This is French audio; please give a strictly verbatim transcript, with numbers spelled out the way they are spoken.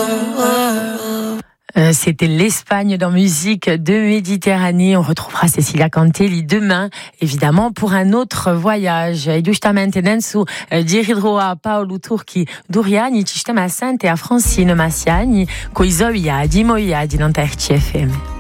Euh, c'était l'Espagne dans musique de Méditerranée. On retrouvera Cecilia Cantelli demain, évidemment, pour un autre voyage. E giustamente adesso diridro a Paolo Turchi Duriani, ci stiamo a Sante a Francine Massiani, coi Zoia di Moia di Nanterci F M.